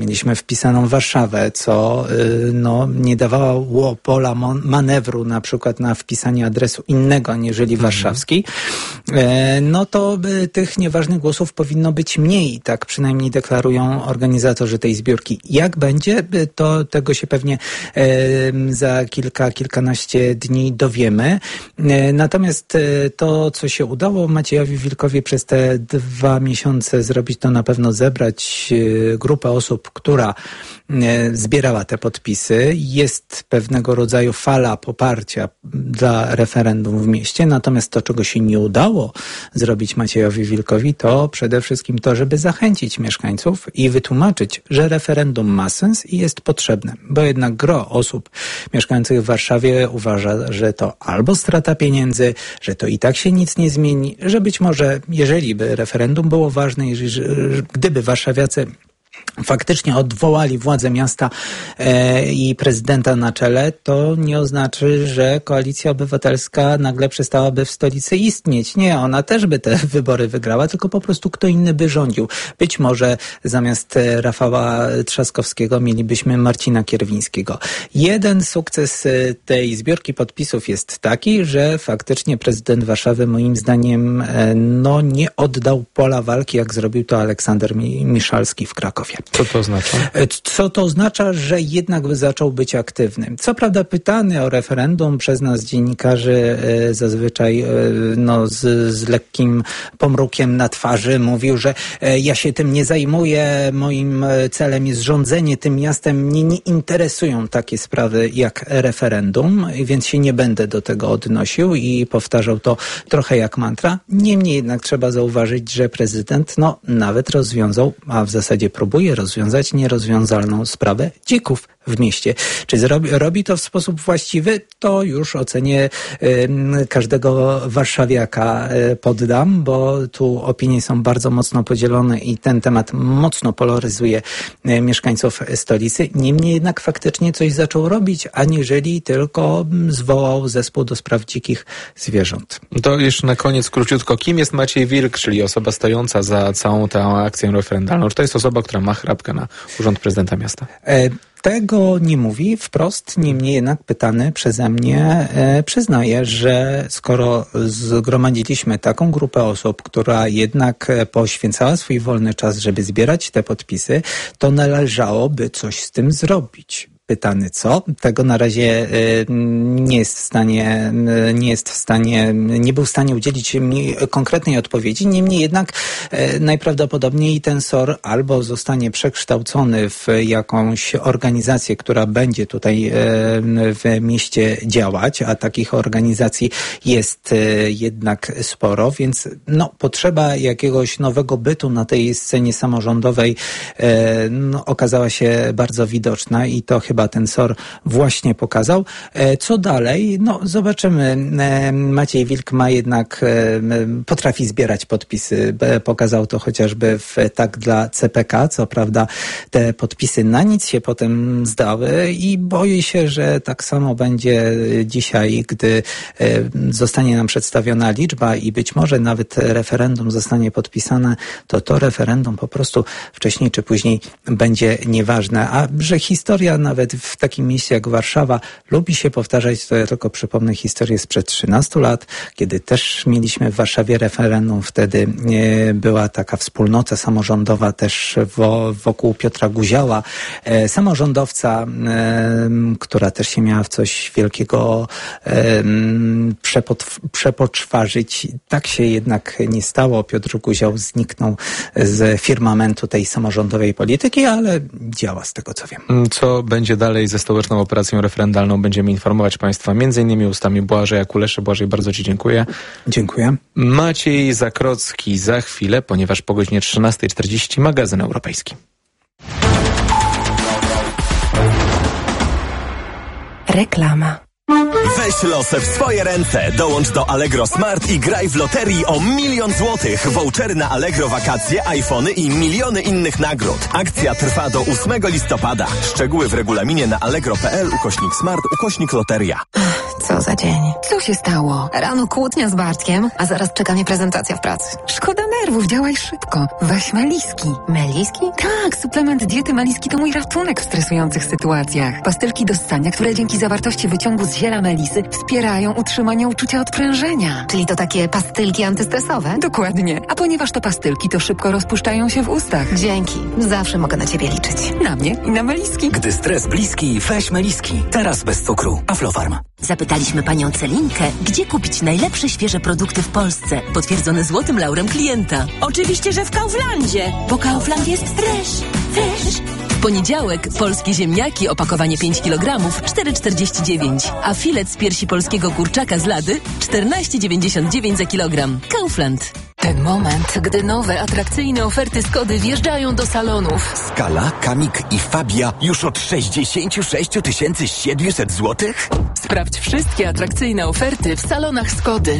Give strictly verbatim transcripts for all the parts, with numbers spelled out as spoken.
Mieliśmy wpisaną Warszawę, co no, nie dawało pola manewru na przykład na wpisanie adresu innego aniżeli warszawski, no to tych nieważnych głosów powinno być mniej, tak przynajmniej deklarują organizatorzy tej zbiórki. Jak będzie, to tego się pewnie za kilka, kilkanaście dni dowiemy. Natomiast to, co się udało Maciejowi Wilkowi przez te dwa miesiące zrobić, to na pewno zebrać grupę osób, która zbierała te podpisy. Jest pewnego rodzaju fala poparcia dla referendum w mieście, natomiast to, czego się nie udało zrobić Maciejowi Wilkowi, to przede wszystkim to, żeby zachęcić mieszkańców i wytłumaczyć, że referendum ma sens i jest potrzebne, bo jednak gro osób mieszkających w Warszawie uważa, że to albo strata pieniędzy, że to i tak się nic nie zmieni, że być może, jeżeli by referendum było ważne, jeżeli, gdyby warszawiacy faktycznie odwołali władzę miasta e, i prezydenta na czele, to nie oznacza, że Koalicja Obywatelska nagle przestałaby w stolicy istnieć. Nie, ona też by te wybory wygrała, tylko po prostu kto inny by rządził. Być może zamiast Rafała Trzaskowskiego mielibyśmy Marcina Kierwińskiego. Jeden sukces tej zbiórki podpisów jest taki, że faktycznie prezydent Warszawy moim zdaniem e, no nie oddał pola walki, jak zrobił to Aleksander Miszalski w Krakowie. Co to oznacza? Co to oznacza, że jednak zaczął być aktywny. Co prawda pytany o referendum przez nas dziennikarzy zazwyczaj no, z, z lekkim pomrukiem na twarzy mówił, że ja się tym nie zajmuję, moim celem jest rządzenie tym miastem, mnie nie interesują takie sprawy jak referendum, więc się nie będę do tego odnosił i powtarzał to trochę jak mantra. Niemniej jednak trzeba zauważyć, że prezydent no, nawet rozwiązał, a w zasadzie próbuje rozwiązać nierozwiązalną sprawę dzików w mieście. Czy zrobi, robi to w sposób właściwy? To już ocenie y, każdego warszawiaka y, poddam, bo tu opinie są bardzo mocno podzielone i ten temat mocno polaryzuje y, mieszkańców stolicy. Niemniej jednak faktycznie coś zaczął robić, aniżeli tylko zwołał zespół do spraw dzikich zwierząt. To jeszcze na koniec króciutko. Kim jest Maciej Wilk, czyli osoba stojąca za całą tę akcję referendalną? Czy to jest osoba, która ma chrapkę na urząd prezydenta miasta? E, Tego nie mówi wprost, niemniej jednak pytany przeze mnie e, przyznaje, że skoro zgromadziliśmy taką grupę osób, która jednak poświęcała swój wolny czas, żeby zbierać te podpisy, to należałoby coś z tym zrobić. Pytany co? Tego na razie nie jest w stanie, nie jest w stanie, nie był w stanie udzielić mi konkretnej odpowiedzi. Niemniej jednak najprawdopodobniej ten S O R albo zostanie przekształcony w jakąś organizację, która będzie tutaj w mieście działać, a takich organizacji jest jednak sporo, więc no, potrzeba jakiegoś nowego bytu na tej scenie samorządowej no, okazała się bardzo widoczna i to chyba ten S O R właśnie pokazał. Co dalej? No zobaczymy. Maciej Wilk ma jednak, potrafi zbierać podpisy. Pokazał to chociażby w Tak dla C P K. Co prawda te podpisy na nic się potem zdały i boję się, że tak samo będzie dzisiaj, gdy zostanie nam przedstawiona liczba i być może nawet referendum zostanie podpisane, to to referendum po prostu wcześniej czy później będzie nieważne. A że historia nawet w takim mieście jak Warszawa lubi się powtarzać, to ja tylko przypomnę historię sprzed trzynastu lat, kiedy też mieliśmy w Warszawie referendum. Wtedy była taka wspólnota samorządowa też wokół Piotra Guziała. Samorządowca, która też się miała w coś wielkiego przepoczwarzyć. Tak się jednak nie stało. Piotr Guział zniknął z firmamentu tej samorządowej polityki, ale działa z tego co wiem. Co będzie dalej ze stołeczną operacją referendalną? Będziemy informować Państwa między innymi ustami Błażeja Kuleszy. Błażej, bardzo Ci dziękuję. Dziękuję. Maciej Zakrocki za chwilę, ponieważ po godzinie trzynasta czterdzieści magazyn europejski. Reklama. Weź losy w swoje ręce. Dołącz do Allegro Smart i graj w loterii o milion złotych. Vouchery na Allegro wakacje, iPhony i miliony innych nagród. Akcja trwa do ósmego listopada. Szczegóły w regulaminie na allegro kropka p l ukośnik smart ukośnik loteria. Co co za dzień. Co się stało? Rano kłótnia z Bartkiem, a zaraz czeka mnie prezentacja w pracy. Szkoda nerwów, działaj szybko. Weź Meliski. Meliski? Tak, suplement diety Meliski to mój ratunek w stresujących sytuacjach. Pastylki do ssania, które dzięki zawartości wyciągu z ziela melisy wspierają utrzymanie uczucia odprężenia. Czyli to takie pastylki antystresowe? Dokładnie. A ponieważ to pastylki, to szybko rozpuszczają się w ustach. Dzięki. Zawsze mogę na ciebie liczyć. Na mnie i na Meliski. Gdy stres bliski, weź Meliski. Teraz bez cukru. Aflofarm. Zapytaliśmy panią Celinkę, gdzie kupić najlepsze świeże produkty w Polsce, potwierdzone złotym laurem klienta. Oczywiście, że w Kauflandzie, bo Kaufland jest fresh, fresh. W poniedziałek polskie ziemniaki, opakowanie pięć kilogramów, cztery czterdzieści dziewięć, a filet z piersi polskiego kurczaka z Lady czternaście dziewięćdziesiąt dziewięć za kilogram. Kaufland. Ten moment, gdy nowe, atrakcyjne oferty Skody wjeżdżają do salonów. Skala, Kamik i Fabia już od sześćdziesiąt sześć tysięcy siedemset złotych? Sprawdź wszystkie atrakcyjne oferty w salonach Skody.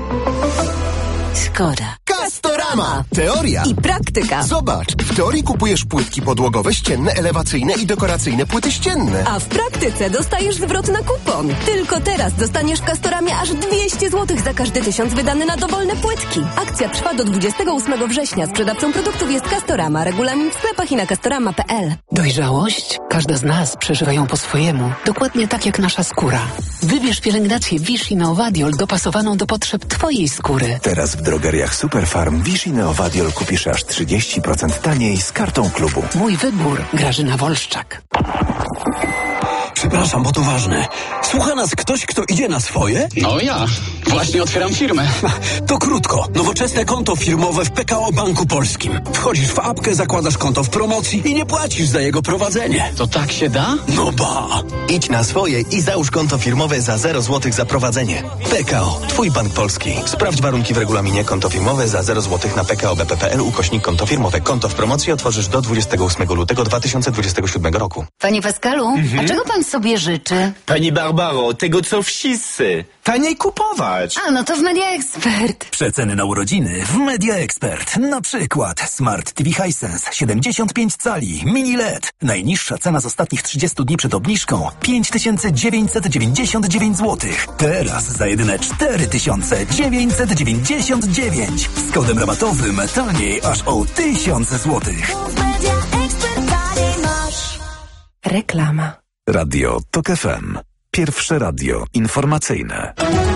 Skoda. Castorama! Teoria I praktyka. Zobacz, w teorii kupujesz płytki podłogowe, ścienne, elewacyjne i dekoracyjne płyty ścienne. A w praktyce dostajesz zwrot na kupon. Tylko teraz dostaniesz w Castoramie aż dwieście złotych za każdy tysiąc wydany na dowolne płytki. Akcja trwa do dwudziestego ósmego września. Sprzedawcą produktów jest Castorama. Regulamin w sklepach i na castorama kropka p l. Dojrzałość? Każda z nas przeżywa ją po swojemu. Dokładnie tak jak nasza skóra. Wybierz pielęgnację Vichy Neovadiol dopasowaną do potrzeb twojej skóry. Teraz w drogeriach Superfarm Vichy Neovadiol kupisz aż trzydzieści procent taniej z kartą klubu. Mój wybór. Grażyna Wolszczak. Przepraszam, bo to ważne. Słucha nas ktoś, kto idzie na swoje? No ja. Właśnie otwieram firmę. To krótko. Nowoczesne konto firmowe w P K O Banku Polskim. Wchodzisz w apkę, zakładasz konto w promocji i nie płacisz za jego prowadzenie. To tak się da? No ba. Idź na swoje i załóż konto firmowe za zero złotych za prowadzenie. P K O. Twój bank polski. Sprawdź warunki w regulaminie. Konto firmowe za zero złotych na p k o b p kropka p l ukośnik konto firmowe. Konto w promocji otworzysz do dwudziestego ósmego lutego dwa tysiące dwudziestego siódmego roku. Panie Pascalu, mhm. a czego pan sobie życzy? Pani Barbaro, tego co wszyscy. Taniej kupować. A, no to w Media Expert. Przeceny na urodziny w Media Expert. Na przykład Smart T V Hisense siedemdziesiąt pięć cali, mini L E D. Najniższa cena z ostatnich trzydziestu dni przed obniżką pięć tysięcy dziewięćset dziewięćdziesiąt dziewięć złotych. Teraz za jedyne cztery tysiące dziewięćset dziewięćdziesiąt dziewięć. Z kodem rabatowym taniej aż o tysiąc złotych. Reklama. Radio Tok F M. Pierwsze radio informacyjne.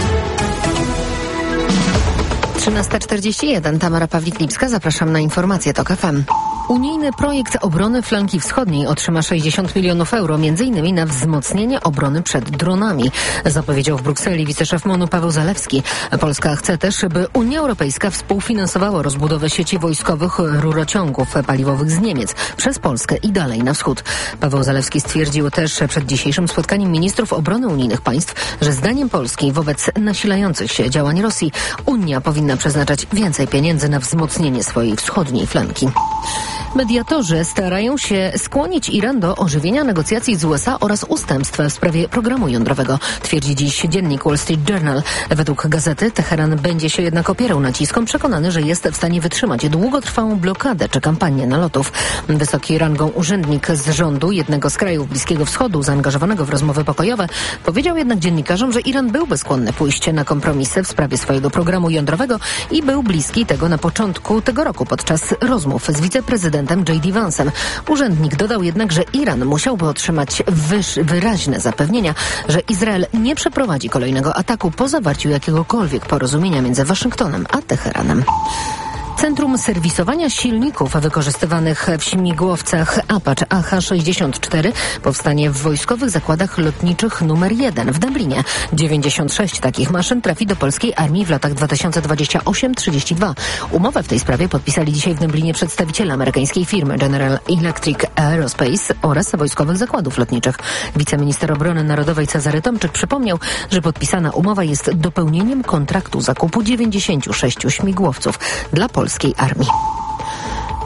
trzynasta czterdzieści jeden. Tamara Pawlik-Lipska. Zapraszam na informacje Tok F M. Unijny projekt obrony flanki wschodniej otrzyma sześćdziesiąt milionów euro, między innymi na wzmocnienie obrony przed dronami, zapowiedział w Brukseli wiceszef MON-u Paweł Zalewski. Polska chce też, by Unia Europejska współfinansowała rozbudowę sieci wojskowych rurociągów paliwowych z Niemiec przez Polskę i dalej na wschód. Paweł Zalewski stwierdził też przed dzisiejszym spotkaniem ministrów obrony unijnych państw, że zdaniem Polski wobec nasilających się działań Rosji Unia powinna przeznaczać więcej pieniędzy na wzmocnienie swojej wschodniej flanki. Mediatorzy starają się skłonić Iran do ożywienia negocjacji z U S A oraz ustępstw w sprawie programu jądrowego, twierdzi dziś dziennik Wall Street Journal. Według gazety Teheran będzie się jednak opierał naciskom, przekonany, że jest w stanie wytrzymać długotrwałą blokadę czy kampanię nalotów. Wysoki rangą urzędnik z rządu jednego z krajów Bliskiego Wschodu, zaangażowanego w rozmowy pokojowe, powiedział jednak dziennikarzom, że Iran byłby skłonny pójść na kompromisy w sprawie swojego programu jądrowego i był bliski tego na początku tego roku podczas rozmów z wiceprezydentem J D Vance'em. Urzędnik dodał jednak, że Iran musiałby otrzymać wyż, wyraźne zapewnienia, że Izrael nie przeprowadzi kolejnego ataku po zawarciu jakiegokolwiek porozumienia między Waszyngtonem a Teheranem. Centrum serwisowania silników wykorzystywanych w śmigłowcach Apache A H sześćdziesiąt cztery powstanie w wojskowych zakładach lotniczych numer jeden w Dęblinie. dziewięćdziesiąt sześć takich maszyn trafi do polskiej armii w latach dwa tysiące dwudziestym ósmym do trzydziestego drugiego. Umowę w tej sprawie podpisali dzisiaj w Dęblinie przedstawiciele amerykańskiej firmy General Electric Aerospace oraz wojskowych zakładów lotniczych. Wiceminister Obrony Narodowej Cezary Tomczyk przypomniał, że podpisana umowa jest dopełnieniem kontraktu zakupu dziewięćdziesięciu sześciu śmigłowców dla polskiej armii.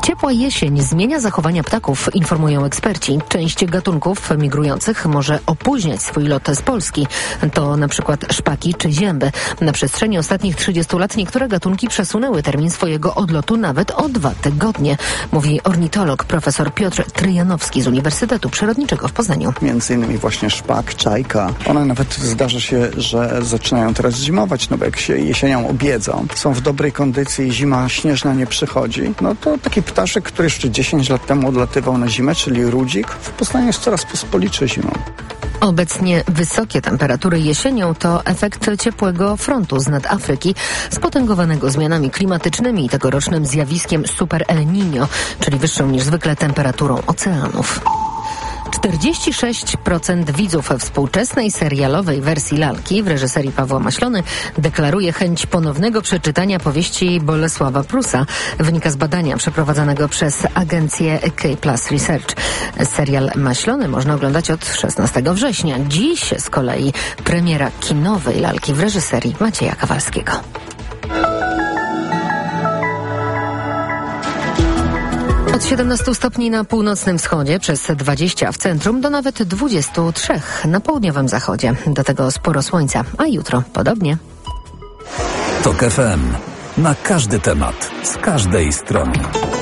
Ciepła jesień zmienia zachowania ptaków, informują eksperci. Część gatunków migrujących może opóźniać swój lot z Polski. To na przykład szpaki czy zięby. Na przestrzeni ostatnich trzydziestu lat niektóre gatunki przesunęły termin swojego odlotu nawet o dwa tygodnie, mówi ornitolog profesor Piotr Tryjanowski z Uniwersytetu Przyrodniczego w Poznaniu. Między innymi właśnie szpak, czajka. One nawet zdarza się, że zaczynają teraz zimować, no bo jak się jesienią obiedzą, są w dobrej kondycji, zima śnieżna nie przychodzi, no to taki ptaszek, który jeszcze dziesięć lat temu odlatywał na zimę, czyli rudzik, w Poznaniu jest coraz pospolitszy zimą. Obecnie wysokie temperatury jesienią to efekt ciepłego frontu z nad Afryki, spotęgowanego zmianami klimatycznymi i tegorocznym zjawiskiem Super El Niño, czyli wyższą niż zwykle temperaturą oceanów. czterdzieści sześć procent widzów współczesnej serialowej wersji Lalki w reżyserii Pawła Maślony deklaruje chęć ponownego przeczytania powieści Bolesława Prusa. Wynika z badania przeprowadzonego przez agencję K Plus Research. Serial Maślony można oglądać od szesnastego września. Dziś z kolei premiera kinowej Lalki w reżyserii Macieja Kawalskiego. Od siedemnastu stopni na północnym wschodzie, przez dwadzieścia w centrum do nawet dwudziestu trzech na południowym zachodzie. Do tego sporo słońca, a jutro podobnie. Tok F M. Na każdy temat, z każdej strony.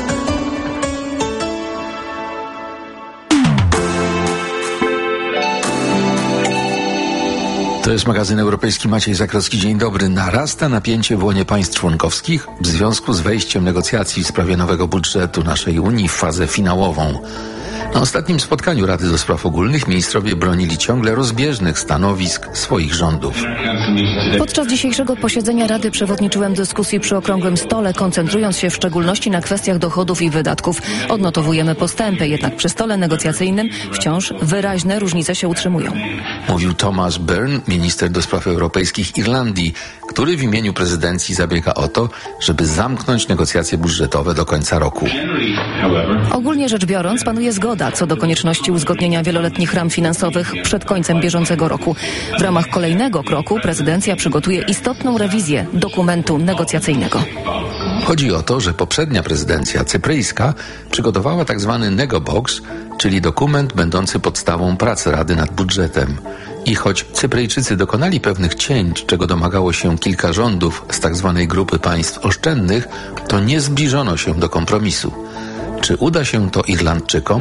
To jest magazyn europejski. Maciej Zakrowski. Dzień dobry. Narasta napięcie w łonie państw członkowskich w związku z wejściem negocjacji w sprawie nowego budżetu naszej Unii w fazę finałową. Na ostatnim spotkaniu Rady do Spraw Ogólnych ministrowie bronili ciągle rozbieżnych stanowisk swoich rządów. Podczas dzisiejszego posiedzenia Rady przewodniczyłem dyskusji przy okrągłym stole, koncentrując się w szczególności na kwestiach dochodów i wydatków. Odnotowujemy postępy, jednak przy stole negocjacyjnym wciąż wyraźne różnice się utrzymują. Mówił Thomas Byrne, minister do spraw europejskich Irlandii, który w imieniu prezydencji zabiega o to, żeby zamknąć negocjacje budżetowe do końca roku. Ogólnie rzecz biorąc, panuje zgoda co do konieczności uzgodnienia wieloletnich ram finansowych przed końcem bieżącego roku. W ramach kolejnego kroku prezydencja przygotuje istotną rewizję dokumentu negocjacyjnego. Chodzi o to, że poprzednia prezydencja cypryjska przygotowała tzw. negobox, czyli dokument będący podstawą pracy Rady nad budżetem. I choć Cypryjczycy dokonali pewnych cięć, czego domagało się kilka rządów z tzw. grupy państw oszczędnych, to nie zbliżono się do kompromisu. Czy uda się to Irlandczykom?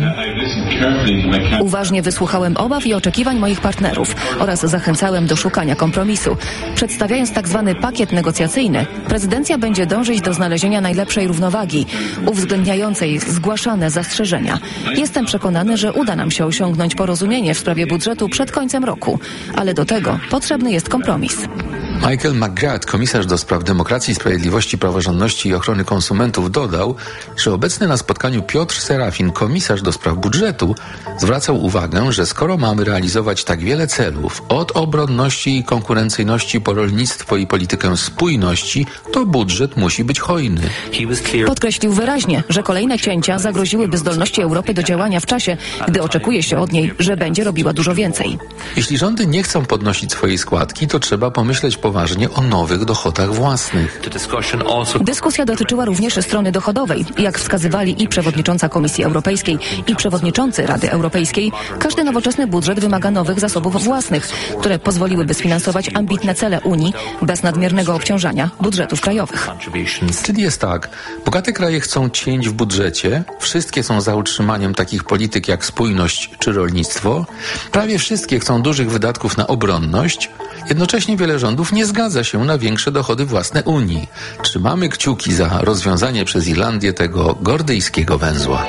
Uważnie wysłuchałem obaw i oczekiwań moich partnerów oraz zachęcałem do szukania kompromisu. Przedstawiając tak zwany pakiet negocjacyjny, prezydencja będzie dążyć do znalezienia najlepszej równowagi, uwzględniającej zgłaszane zastrzeżenia. Jestem przekonany, że uda nam się osiągnąć porozumienie w sprawie budżetu przed końcem roku, ale do tego potrzebny jest kompromis. Michael McGrath, komisarz do spraw demokracji, sprawiedliwości, praworządności i ochrony konsumentów, dodał, że obecny na spotkaniu Piotr Serafin, komisarz do spraw budżetu, zwracał uwagę, że skoro mamy realizować tak wiele celów, od obronności i konkurencyjności po rolnictwo i politykę spójności, to budżet musi być hojny. Podkreślił wyraźnie, że kolejne cięcia zagroziłyby zdolności Europy do działania w czasie, gdy oczekuje się od niej, że będzie robiła dużo więcej. Jeśli rządy nie chcą podnosić swojej składki, to trzeba pomyśleć poważnie o nowych dochodach własnych. Dyskusja dotyczyła również strony dochodowej. Jak wskazywali i przewodnicząca Komisji Europejskiej i przewodniczący Rady Europejskiej, każdy nowoczesny budżet wymaga nowych zasobów własnych, które pozwoliłyby sfinansować ambitne cele Unii bez nadmiernego obciążania budżetów krajowych. Czyli jest tak, bogate kraje chcą cięć w budżecie, wszystkie są za utrzymaniem takich polityk jak spójność czy rolnictwo, prawie wszystkie chcą dużych wydatków na obronność, jednocześnie wiele rządów nie zgadza się na większe dochody własne Unii. Trzymamy kciuki za rozwiązanie przez Irlandię tego gordyjskiego węzła.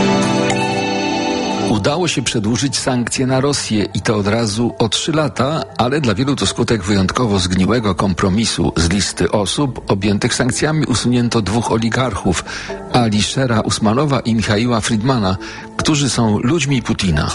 Udało się przedłużyć sankcje na Rosję i to od razu o trzy lata, ale dla wielu to skutek wyjątkowo zgniłego kompromisu. Z listy osób objętych sankcjami usunięto dwóch oligarchów, Alishera Usmanowa i Michaiła Friedmana, którzy są ludźmi Putina.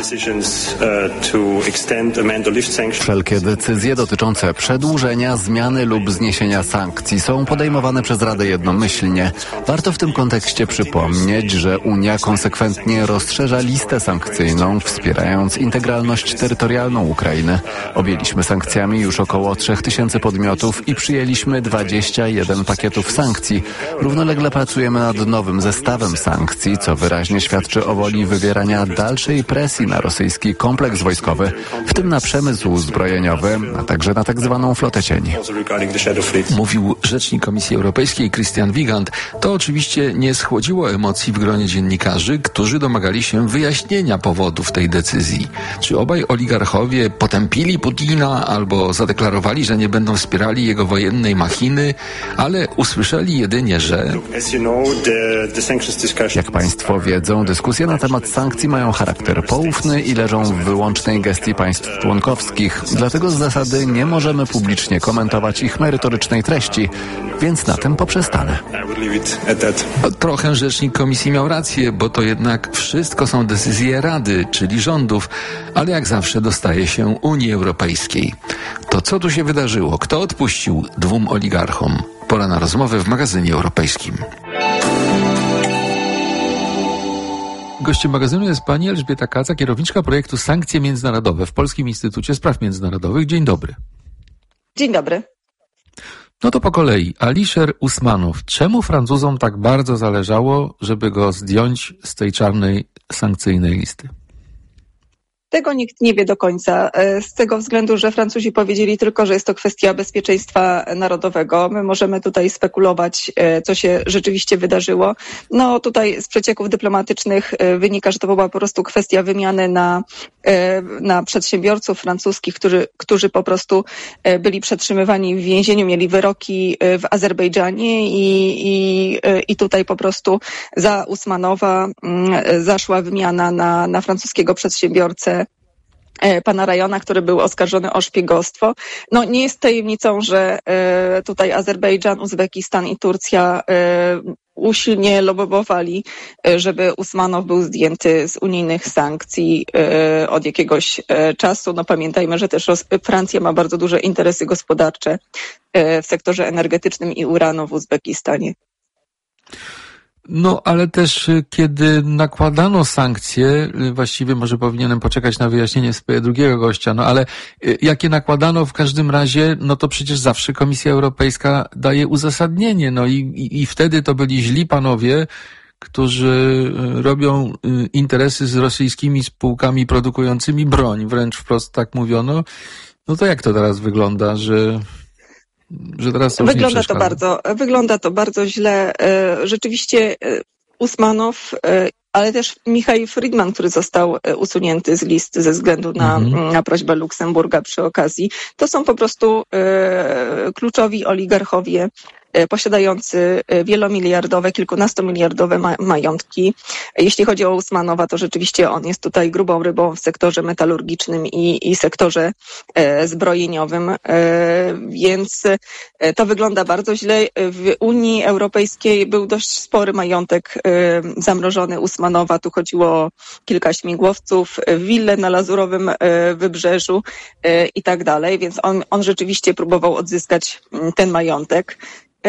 Wszelkie decyzje dotyczące przedłużenia, zmiany lub zniesienia sankcji są podejmowane przez Radę jednomyślnie. Warto w tym kontekście przypomnieć, że Unia konsekwentnie rozszerza listę sankcyjną, wspierając integralność terytorialną Ukrainy. Objęliśmy sankcjami już około trzech tysięcy podmiotów i przyjęliśmy dwadzieścia jeden pakietów sankcji. Równolegle pracujemy nad nowym zestawem sankcji, co wyraźnie świadczy o woli wywierania dalszej presji na rosyjski kompleks wojskowy, w tym na przemysł zbrojeniowy, a także na tak zwaną flotę cieni. Mówił rzecznik Komisji Europejskiej Christian Wigand. To oczywiście nie schłodziło emocji w gronie dziennikarzy, którzy domagali się wyjaśnienia powodów tej decyzji. Czy obaj oligarchowie potępili Putina albo zadeklarowali, że nie będą wspierali jego wojennej machiny, ale usłyszeli jedynie, że... Jak Państwo wiedzą, dyskusje na temat sankcji mają charakter poufny i leżą w wyłącznej gestii państw członkowskich. Dlatego z zasady nie możemy publicznie komentować ich merytorycznej treści, więc na tym poprzestanę. Trochę rzecznik komisji miał rację, bo to jednak wszystko są decyzje Rady, czyli rządów, ale jak zawsze dostaje się Unii Europejskiej. To co tu się wydarzyło? Kto odpuścił dwóm oligarchom? Pora na rozmowę w magazynie europejskim. Gościem magazynu jest pani Elżbieta Kaca, kierowniczka projektu Sankcje Międzynarodowe w Polskim Instytucie Spraw Międzynarodowych. Dzień dobry. Dzień dobry. No to po kolei. Alisher Usmanow. Czemu Francuzom tak bardzo zależało, żeby go zdjąć z tej czarnej sankcyjnej listy? Tego nikt nie wie do końca, z tego względu, że Francuzi powiedzieli tylko, że jest to kwestia bezpieczeństwa narodowego. My możemy tutaj spekulować, co się rzeczywiście wydarzyło. No tutaj z przecieków dyplomatycznych wynika, że to była po prostu kwestia wymiany na, na przedsiębiorców francuskich, którzy, którzy po prostu byli przetrzymywani w więzieniu, mieli wyroki w Azerbejdżanie i, i, i tutaj po prostu za Usmanowa zaszła wymiana na, na francuskiego przedsiębiorcę, pana Rajona, który był oskarżony o szpiegostwo. No nie jest tajemnicą, że e, tutaj Azerbejdżan, Uzbekistan i Turcja e, usilnie lobbowali, e, żeby Usmanow był zdjęty z unijnych sankcji e, od jakiegoś e, czasu. No pamiętajmy, że też Ros- Francja ma bardzo duże interesy gospodarcze e, w sektorze energetycznym i uranu w Uzbekistanie. No, ale też kiedy nakładano sankcje, właściwie może powinienem poczekać na wyjaśnienie swojego drugiego gościa, no ale jakie nakładano w każdym razie, no to przecież zawsze Komisja Europejska daje uzasadnienie, no i, i, i wtedy to byli źli panowie, którzy robią interesy z rosyjskimi spółkami produkującymi broń, wręcz wprost tak mówiono. No to jak to teraz wygląda, że... Że teraz to wygląda to bardzo, wygląda to bardzo źle. Rzeczywiście Usmanow, ale też Michał Friedman, który został usunięty z listy ze względu na, mhm. na prośbę Luksemburga przy okazji, to są po prostu kluczowi oligarchowie posiadający wielomiliardowe, kilkunastomiliardowe ma- majątki. Jeśli chodzi o Usmanowa, to rzeczywiście on jest tutaj grubą rybą w sektorze metalurgicznym i, i sektorze e, zbrojeniowym, e, więc to wygląda bardzo źle. W Unii Europejskiej był dość spory majątek e, zamrożony Usmanowa. Tu chodziło o kilka śmigłowców, willę na Lazurowym e, Wybrzeżu e, i tak dalej, więc on, on rzeczywiście próbował odzyskać ten majątek.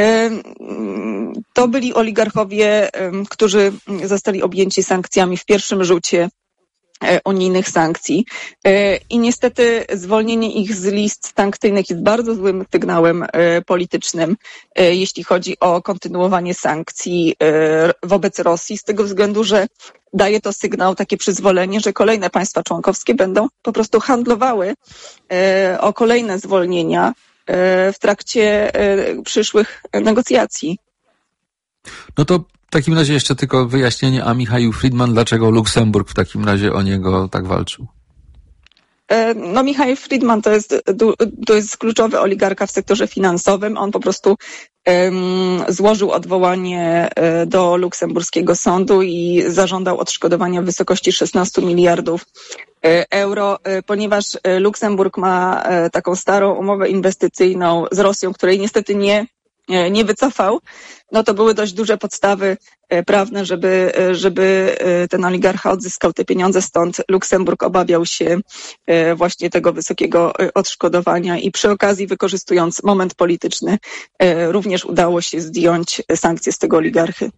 To byli oligarchowie, którzy zostali objęci sankcjami w pierwszym rzucie unijnych sankcji i niestety zwolnienie ich z list sankcyjnych jest bardzo złym sygnałem politycznym, jeśli chodzi o kontynuowanie sankcji wobec Rosji, z tego względu, że daje to sygnał, takie przyzwolenie, że kolejne państwa członkowskie będą po prostu handlowały o kolejne zwolnienia w trakcie przyszłych negocjacji. No to w takim razie jeszcze tylko wyjaśnienie, a Michał Friedman, dlaczego Luksemburg w takim razie o niego tak walczył? No Michał Friedman to jest, to jest kluczowy oligarcha w sektorze finansowym. On po prostu um, złożył odwołanie do luksemburskiego sądu i zażądał odszkodowania w wysokości szesnaście miliardów euro, ponieważ Luksemburg ma taką starą umowę inwestycyjną z Rosją, której niestety nie nie wycofał, no to były dość duże podstawy prawne, żeby, żeby ten oligarcha odzyskał te pieniądze, stąd Luksemburg obawiał się właśnie tego wysokiego odszkodowania i przy okazji, wykorzystując moment polityczny, również udało się zdjąć sankcje z tego oligarchy.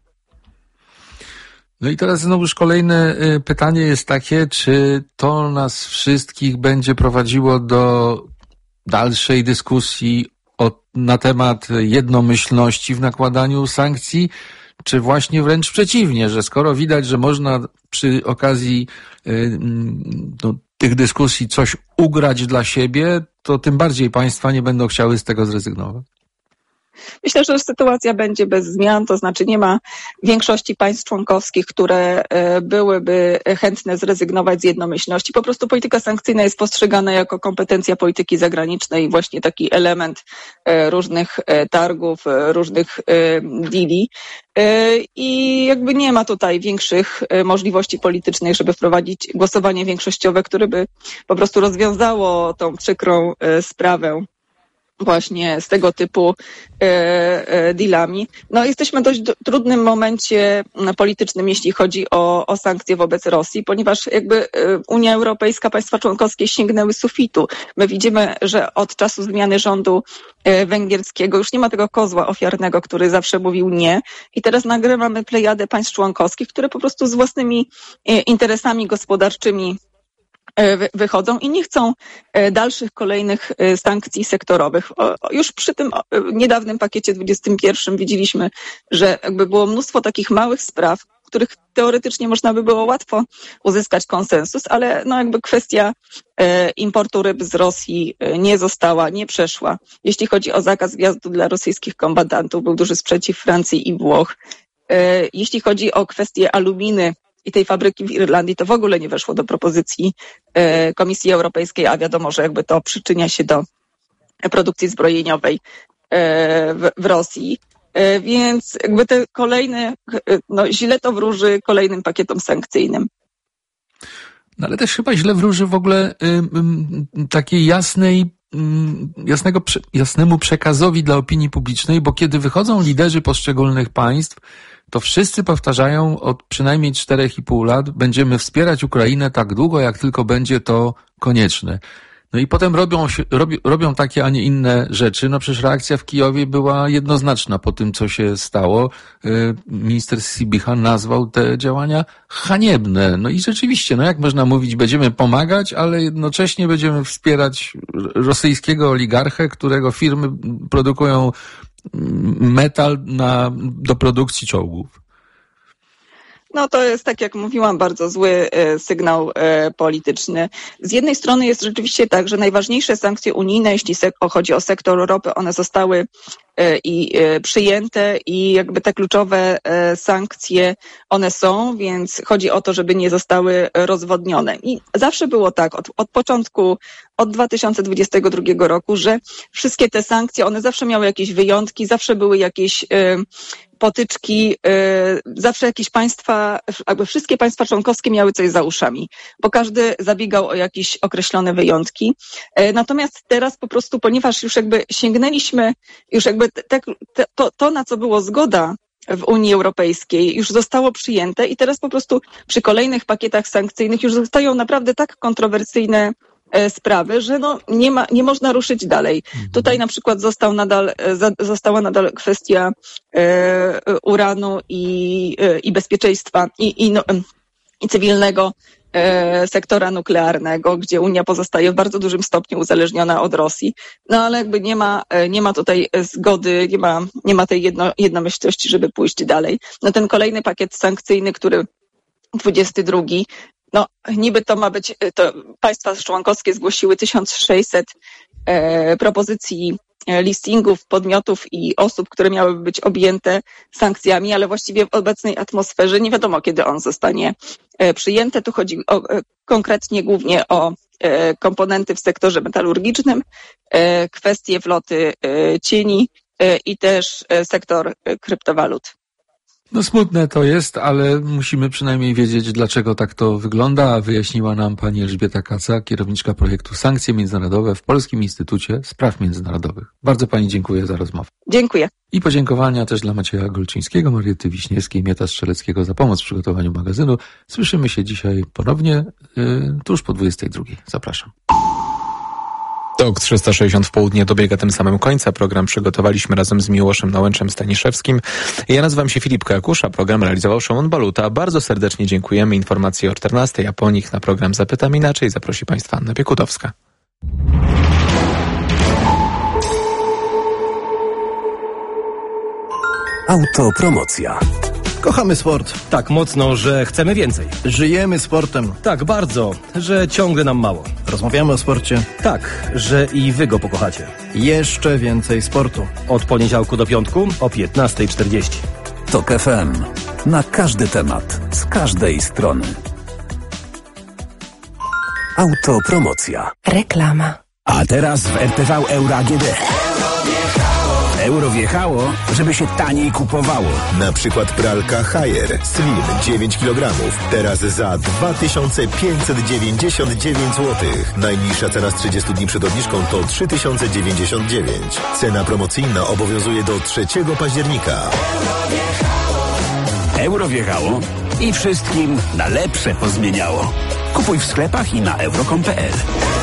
No i teraz znowuż kolejne pytanie jest takie, czy to nas wszystkich będzie prowadziło do dalszej dyskusji o, na temat jednomyślności w nakładaniu sankcji, czy właśnie wręcz przeciwnie, że skoro widać, że można przy okazji y, no, tych dyskusji coś ugrać dla siebie, to tym bardziej państwa nie będą chciały z tego zrezygnować? Myślę, że sytuacja będzie bez zmian, to znaczy nie ma większości państw członkowskich, które byłyby chętne zrezygnować z jednomyślności. Po prostu polityka sankcyjna jest postrzegana jako kompetencja polityki zagranicznej, właśnie taki element różnych targów, różnych deali. I jakby nie ma tutaj większych możliwości politycznych, żeby wprowadzić głosowanie większościowe, które by po prostu rozwiązało tą przykrą sprawę właśnie z tego typu e, e, dealami. No jesteśmy w dość d- trudnym momencie politycznym, jeśli chodzi o, o sankcje wobec Rosji, ponieważ jakby e, Unia Europejska, państwa członkowskie sięgnęły sufitu. My widzimy, że od czasu zmiany rządu e, węgierskiego już nie ma tego kozła ofiarnego, który zawsze mówił nie. I teraz nagle mamy plejadę państw członkowskich, które po prostu z własnymi e, interesami gospodarczymi wychodzą i nie chcą dalszych kolejnych sankcji sektorowych. Już przy tym niedawnym pakiecie dwudziestym pierwszym widzieliśmy, że jakby było mnóstwo takich małych spraw, w których teoretycznie można by było łatwo uzyskać konsensus, ale no jakby kwestia importu ryb z Rosji nie została, nie przeszła. Jeśli chodzi o zakaz wjazdu dla rosyjskich kombatantów, był duży sprzeciw Francji i Włoch. Jeśli chodzi o kwestię aluminy i tej fabryki w Irlandii, to w ogóle nie weszło do propozycji e, Komisji Europejskiej, a wiadomo, że jakby to przyczynia się do produkcji zbrojeniowej e, w, w Rosji. E, więc jakby te kolejne, no źle to wróży kolejnym pakietom sankcyjnym. No ale też chyba źle wróży w ogóle y, y, takiej jasnej jasnego, jasnemu przekazowi dla opinii publicznej, bo kiedy wychodzą liderzy poszczególnych państw, to wszyscy powtarzają od przynajmniej czterech i pół lat, będziemy wspierać Ukrainę tak długo, jak tylko będzie to konieczne. No i potem robią, się, robi, robią takie, a nie inne rzeczy. No przecież reakcja w Kijowie była jednoznaczna po tym, co się stało. Minister Sybiha nazwał te działania haniebne. No i rzeczywiście, no jak można mówić, będziemy pomagać, ale jednocześnie będziemy wspierać rosyjskiego oligarchę, którego firmy produkują metal na, do produkcji czołgów. No to jest, tak jak mówiłam, bardzo zły e, sygnał e, polityczny. Z jednej strony jest rzeczywiście tak, że najważniejsze sankcje unijne, jeśli se- chodzi o sektor ropy, one zostały e, i e, przyjęte i jakby te kluczowe e, sankcje, one są, więc chodzi o to, żeby nie zostały rozwodnione. I zawsze było tak, od, od początku, od dwa tysiące dwudziestego drugiego roku, że wszystkie te sankcje, one zawsze miały jakieś wyjątki, zawsze były jakieś e, potyczki, zawsze jakieś państwa, jakby wszystkie państwa członkowskie miały coś za uszami, bo każdy zabiegał o jakieś określone wyjątki. Natomiast teraz po prostu, ponieważ już jakby sięgnęliśmy, już jakby te, te, to, to, na co było zgoda w Unii Europejskiej, już zostało przyjęte i teraz po prostu przy kolejnych pakietach sankcyjnych już zostają naprawdę tak kontrowersyjne sprawy, że no nie ma, nie można ruszyć dalej. Mhm. Tutaj na przykład został nadal, została nadal kwestia e, uranu i, e, i bezpieczeństwa i, i, no, i cywilnego e, sektora nuklearnego, gdzie Unia pozostaje w bardzo dużym stopniu uzależniona od Rosji. No ale jakby nie ma, nie ma tutaj zgody, nie ma, nie ma tej jedno, jednomyślności, żeby pójść dalej. No ten kolejny pakiet sankcyjny, który dwudziesty drugi, no niby to ma być, to państwa członkowskie zgłosiły tysiąc sześćset e, propozycji listingów podmiotów i osób, które miałyby być objęte sankcjami, ale właściwie w obecnej atmosferze nie wiadomo, kiedy on zostanie e, przyjęty. Tu chodzi o, e, konkretnie głównie o e, komponenty w sektorze metalurgicznym, e, kwestie floty e, cieni e, i też e, sektor e, kryptowalut. No smutne to jest, ale musimy przynajmniej wiedzieć, dlaczego tak to wygląda, a wyjaśniła nam pani Elżbieta Kaca, kierowniczka projektu Sankcje Międzynarodowe w Polskim Instytucie Spraw Międzynarodowych. Bardzo pani dziękuję za rozmowę. Dziękuję. I podziękowania też dla Macieja Golczyńskiego, Mariety Wiśniewskiej, Mieta Strzeleckiego za pomoc w przygotowaniu magazynu. Słyszymy się dzisiaj ponownie yy, tuż po dwudziestej drugiej. Zapraszam. Tok trzysta sześćdziesiąt w południe dobiega tym samym końca. Program przygotowaliśmy razem z Miłoszem Nałęczem Staniszewskim. Ja nazywam się Filip Kakusz, a program realizował Szymon Baluta. Bardzo serdecznie dziękujemy. Informacje o czternastej, a po nich na program Zapytam Inaczej zaprosi Państwa Anna Piekutowska. Autopromocja. Kochamy sport. Tak mocno, że chcemy więcej. Żyjemy sportem. Tak bardzo, że ciągle nam mało. Rozmawiamy o sporcie. Tak, że i wy go pokochacie. Jeszcze więcej sportu. Od poniedziałku do piątku o piętnasta czterdzieści. Tok F M. Na każdy temat. Z każdej strony. Autopromocja. Reklama. A teraz w R T V Euro A G D. Euro wjechało, żeby się taniej kupowało. Na przykład pralka Haier Slim dziewięć kilogramów. Teraz za dwa tysiące pięćset dziewięćdziesiąt dziewięć złotych. Najniższa cena z trzydziestu dni przed obniżką to trzy tysiące dziewięćdziesiąt dziewięć. Cena promocyjna obowiązuje do trzeciego października. Euro wjechało i wszystkim na lepsze pozmieniało. Kupuj w sklepach i na euro kropka com kropka p l.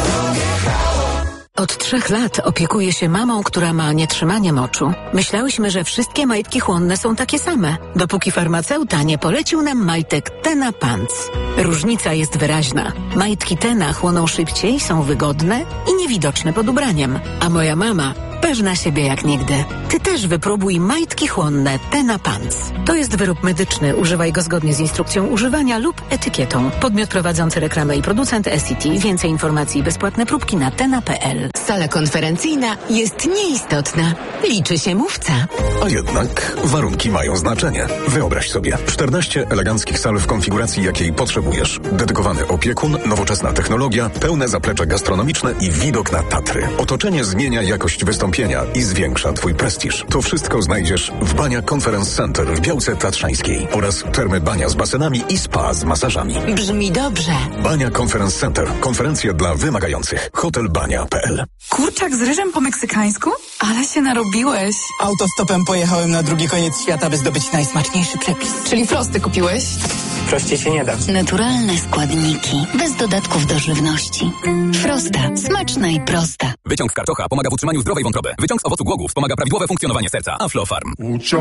Od trzech lat opiekuję się mamą, która ma nietrzymanie moczu. Myślałyśmy, że wszystkie majtki chłonne są takie same, dopóki farmaceuta nie polecił nam majtek Tena Pants. Różnica jest wyraźna. Majtki Tena chłoną szybciej, są wygodne i niewidoczne pod ubraniem. A moja mama pewna siebie jak nigdy. Ty też wypróbuj majtki chłonne Tena Pants. To jest wyrób medyczny. Używaj go zgodnie z instrukcją używania lub etykietą. Podmiot prowadzący reklamę i producent S C T. Więcej informacji i bezpłatne próbki na tena kropka p l. Sala konferencyjna jest nieistotna. Liczy się mówca. A jednak warunki mają znaczenie. Wyobraź sobie czternaście eleganckich sal w konfiguracji, jakiej potrzebujesz. Dedykowany opiekun, nowoczesna technologia, pełne zaplecze gastronomiczne i widok na Tatry. Otoczenie zmienia jakość wystąpienia i zwiększa Twój prestiż. To wszystko znajdziesz w Bania Conference Center w Białce Tatrzańskiej oraz termy Bania z basenami i spa z masażami. Brzmi dobrze. Bania Conference Center. Konferencje dla wymagających. hotel bania kropka p l. Kurczak z ryżem po meksykańsku? Ale się narobiłeś. Autostopem pojechałem na drugi koniec świata, by zdobyć najsmaczniejszy przepis. Czyli frosty kupiłeś? Prościej się nie da. Naturalne składniki, bez dodatków do żywności. Frosta. Smaczna i prosta. Wyciąg z karczocha pomaga w utrzymaniu zdrowej wątroby. Wyciąg z owocu głogów pomaga prawidłowe funkcjonowanie serca. Aflofarm.